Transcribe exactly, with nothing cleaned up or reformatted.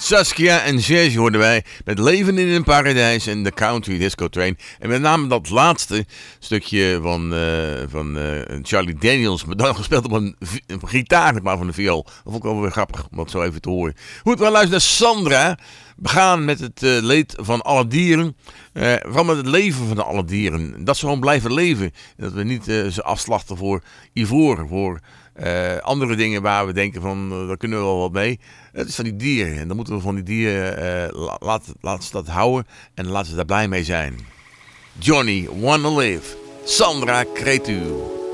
Saskia en Serge hoorden wij met Leven in een Paradijs en de Country Disco Train. En met name dat laatste stukje van, uh, van uh, Charlie Daniels, maar dan gespeeld op een, een gitaar, maar van de viool. Dat vond ik wel weer grappig om dat zo even te horen. Goed, we luisteren naar Sandra. We gaan met het uh, leed van alle dieren. Uh, vooral met het leven van alle dieren. Dat ze gewoon blijven leven. Dat we niet uh, ze afslachten voor ivoor, voor uh, andere dingen waar we denken van, uh, daar kunnen we wel wat mee. Het is van die dieren. En dan moeten we van die dieren, uh, laten laat ze dat houden en laten ze daar blij mee zijn. Johnny, Wanna Live. Sandra Cretu.